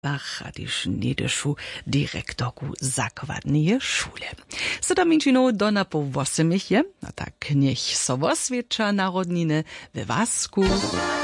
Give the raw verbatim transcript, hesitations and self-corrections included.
Bach, a tyž nedešu direktorku zakładnej szule. Seda minčinu do na po osemich je, a tak niech so oswiecza narodniny we Wasku.